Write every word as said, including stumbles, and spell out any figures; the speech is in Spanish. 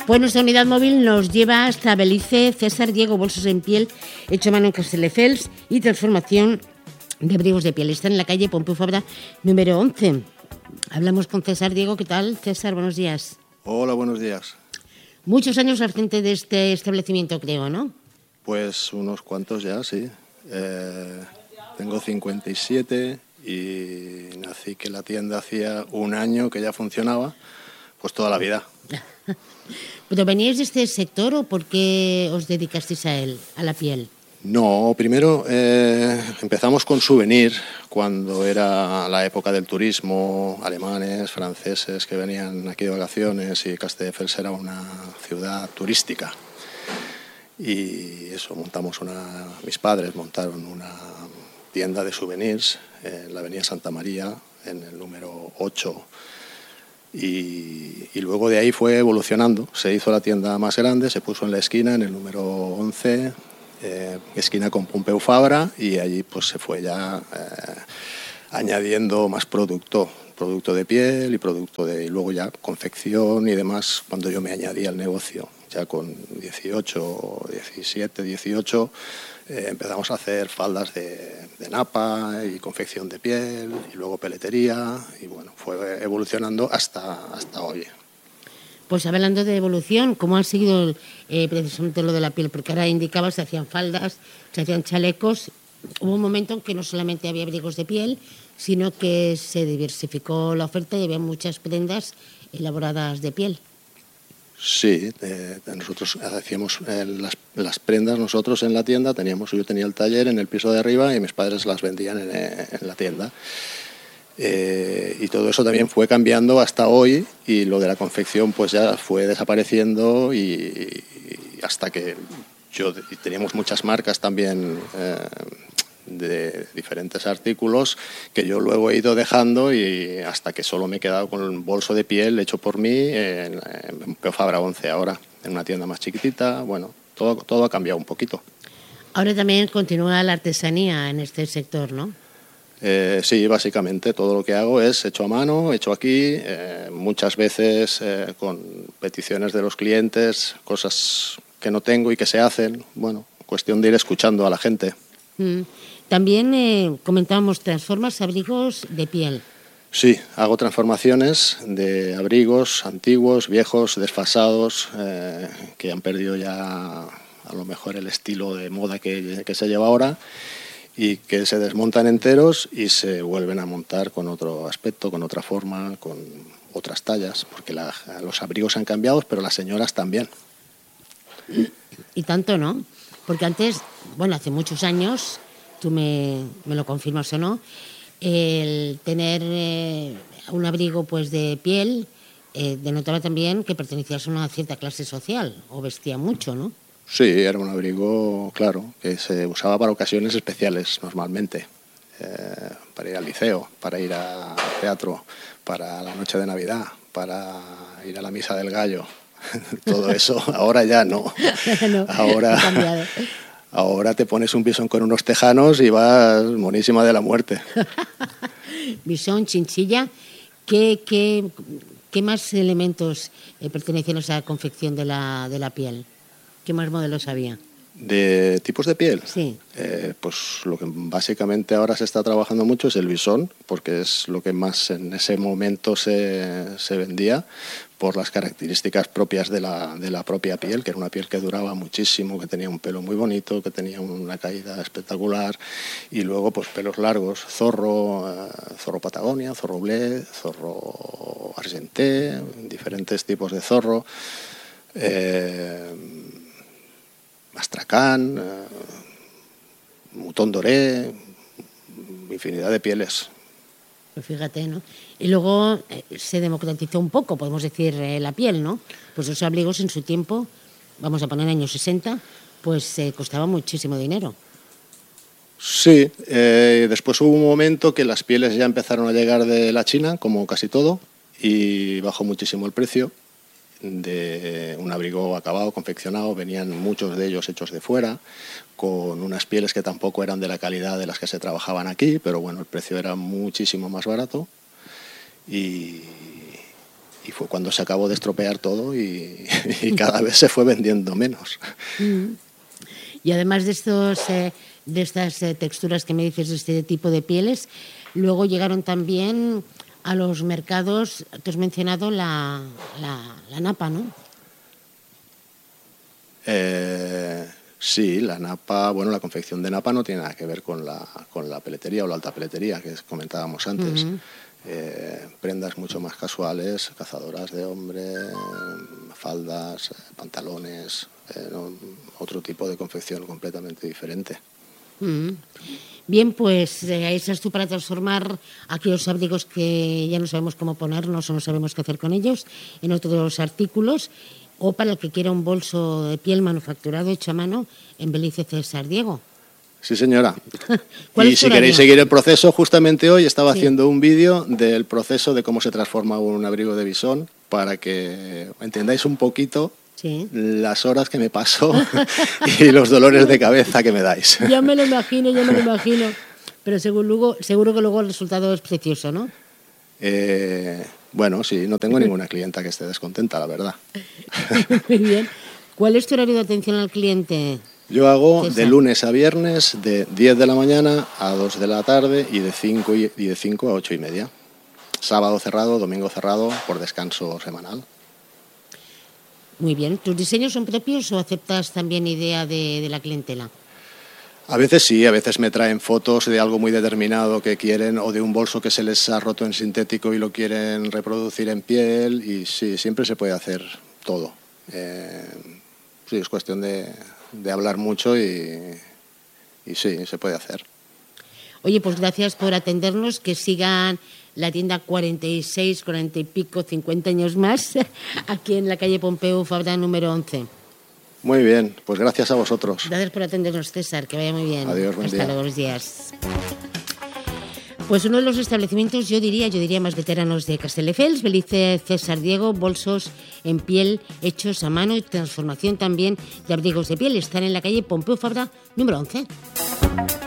Pues nuestra unidad móvil nos lleva hasta Belice. César Diego, bolsos en piel, hecho a mano en Castelldefels y transformación de abrigos de piel. Está en la calle Pompeu Fabra, número once. Hablamos con César Diego. ¿Qué tal, César? Buenos días. Hola, buenos días. Muchos años al frente de este establecimiento, creo, ¿no? Pues unos cuantos ya, sí. Eh, tengo cincuenta y siete y nací que la tienda hacía un año que ya funcionaba, pues toda la vida. ¿Pero veníais de este sector o por qué os dedicasteis a él, a la piel? No, primero eh, empezamos con souvenir cuando era la época del turismo, alemanes, franceses que venían aquí de vacaciones y Castelldefels era una ciudad turística. Y eso, montamos una, mis padres montaron una tienda de souvenirs en la avenida Santa María, en el número ocho. Y, y luego de ahí fue evolucionando. Se hizo la tienda más grande, se puso en la esquina, en el número once, eh, esquina con Pompeu Fabra, y allí pues se fue ya eh, añadiendo más producto, producto de piel y producto de, y luego ya confección y demás, cuando yo me añadí al negocio. Ya con dieciocho, diecisiete, dieciocho eh, empezamos a hacer faldas de, de napa y confección de piel y luego peletería y bueno, fue evolucionando hasta, hasta hoy. Pues hablando de evolución, ¿cómo ha seguido eh, precisamente lo de la piel? Porque ahora indicabas que se hacían faldas, se hacían chalecos. Hubo un momento en que no solamente había abrigos de piel, sino que se diversificó la oferta y había muchas prendas elaboradas de piel. Sí, eh, nosotros hacíamos eh, las, las prendas nosotros en la tienda, teníamos, yo tenía el taller en el piso de arriba y mis padres las vendían en, en la tienda. Eh, y todo eso también fue cambiando hasta hoy y lo de la confección pues ya fue desapareciendo y, y hasta que yo teníamos muchas marcas también eh, de diferentes artículos que yo luego he ido dejando y hasta que solo me he quedado con el bolso de piel hecho por mí en, en Pompeu Fabra once ahora, en una tienda más chiquitita. Bueno, todo, todo ha cambiado un poquito. Ahora también continúa la artesanía en este sector, ¿no? Eh, sí, básicamente todo lo que hago es hecho a mano, hecho aquí, eh, muchas veces eh, con peticiones de los clientes, cosas que no tengo y que se hacen. Bueno, cuestión de ir escuchando a la gente. Mm. También eh, comentábamos, transformas abrigos de piel. Sí, hago transformaciones de abrigos antiguos, viejos, desfasados, eh, que han perdido ya a lo mejor el estilo de moda que, que se lleva ahora y que se desmontan enteros y se vuelven a montar con otro aspecto, con otra forma, con otras tallas, porque la, los abrigos han cambiado, pero las señoras también. Y tanto, ¿no? Porque antes, bueno, hace muchos años, tú me, me lo confirmas o no, el tener eh, un abrigo pues de piel eh, denotaba también que pertenecías a una cierta clase social o vestía mucho, ¿no? Sí, era un abrigo, claro, que se usaba para ocasiones especiales normalmente, eh, para ir al liceo, para ir al teatro, para la noche de Navidad, para ir a la misa del gallo. Todo eso ahora ya no. no ahora, ahora te pones un bisón con unos tejanos y vas monísima de la muerte. Bisón, chinchilla, ¿qué, qué, qué más elementos eh, pertenecen a esa confección de la, de la piel? ¿Qué más modelos había? ¿De tipos de piel? Sí. Eh, pues lo que básicamente ahora se está trabajando mucho es el bisón, porque es lo que más en ese momento se, se vendía por las características propias de la, de la propia piel, que era una piel que duraba muchísimo, que tenía un pelo muy bonito, que tenía una caída espectacular, y luego pues pelos largos, zorro, eh, zorro Patagonia, zorro blé, zorro argenté, diferentes tipos de zorro. Eh, Astracán, eh, Mutón doré, infinidad de pieles. Pues fíjate, ¿no? Y luego eh, se democratizó un poco, podemos decir, eh, la piel, ¿no? Pues esos abrigos en su tiempo, vamos a poner años sesenta, pues eh, costaba muchísimo dinero. Sí, eh, después hubo un momento que las pieles ya empezaron a llegar de la China, como casi todo, y bajó muchísimo el precio de un abrigo acabado, confeccionado. Venían muchos de ellos hechos de fuera, con unas pieles que tampoco eran de la calidad de las que se trabajaban aquí, pero bueno, el precio era muchísimo más barato y, y fue cuando se acabó de estropear todo y, y cada vez se fue vendiendo menos. Mm. Y además de estos eh, de estas eh, texturas que me dices, de este tipo de pieles, luego llegaron también a los mercados, tú has mencionado la, la, la napa, ¿no? Eh, sí, la napa, bueno, la confección de napa no tiene nada que ver con la, con la peletería o la alta peletería que comentábamos antes. Uh-huh. Eh, prendas mucho más casuales, cazadoras de hombre, faldas, pantalones, eh, no, otro tipo de confección completamente diferente. Mm. Bien, pues eh, esa es tú para transformar aquellos abrigos que ya no sabemos cómo ponernos o no sabemos qué hacer con ellos en otros artículos, o para el que quiera un bolso de piel manufacturado hecho a mano en Belice César Diego. Sí, señora. ¿Cuál y es si tu queréis horario? seguir el proceso, justamente hoy estaba Sí. haciendo un vídeo del proceso de cómo se transforma un abrigo de visón, para que entendáis un poquito Sí. las horas que me paso y los dolores de cabeza que me dais. Ya me lo imagino, ya me lo imagino. Pero seguro, luego, seguro que luego el resultado es precioso, ¿no? Eh, bueno, sí, no tengo ninguna clienta que esté descontenta, la verdad. Muy bien. ¿Cuál es tu horario de atención al cliente? Yo hago César. de lunes a viernes de diez de la mañana a dos de la tarde y de cinco, y de cinco a ocho y media. Sábado cerrado, domingo cerrado, por descanso semanal. Muy bien. ¿Tus diseños son propios o aceptas también idea de, de la clientela? A veces sí, a veces me traen fotos de algo muy determinado que quieren, o de un bolso que se les ha roto en sintético y lo quieren reproducir en piel, y sí, siempre se puede hacer todo. Eh, sí, es cuestión de, de hablar mucho y, y sí, se puede hacer. Oye, pues gracias por atendernos, que sigan la tienda cuarenta y seis, cuarenta y pico, cincuenta años más, aquí en la calle Pompeu Fabra número once. Muy bien, pues gracias a vosotros. Gracias por atendernos, César, que vaya muy bien. Adiós, buen Hasta día. luego, buenos días. Pues uno de los establecimientos, yo diría, yo diría más veteranos de Castelldefels, Belice César Diego, bolsos en piel hechos a mano y transformación también de abrigos de piel. Están en la calle Pompeu Fabra número once.